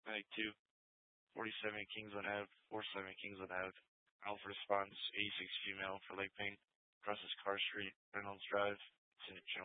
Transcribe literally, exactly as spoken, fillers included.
ninety-two, forty-seven Kingsland Ave, forty-seven Kingsland Ave. Alpha response, eighty-six female for leg pain. Crosses Car Street, Reynolds Drive, Saint John.